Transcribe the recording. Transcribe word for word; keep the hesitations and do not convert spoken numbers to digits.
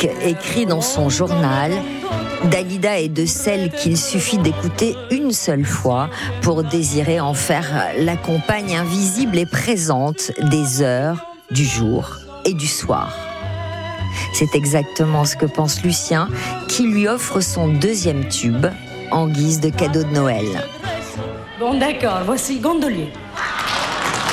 musique écrit dans son journal, Dalida est de celles qu'il suffit d'écouter une seule fois pour désirer en faire la compagne invisible et présente des heures, du jour et du soir. C'est exactement ce que pense Lucien, qui lui offre son deuxième tube en guise de cadeau de Noël. Bon d'accord, voici Gondolier.